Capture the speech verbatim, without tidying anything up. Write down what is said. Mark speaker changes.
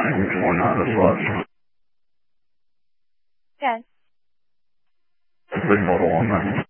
Speaker 1: things were not as much.
Speaker 2: Yes.
Speaker 1: A big bottle on that.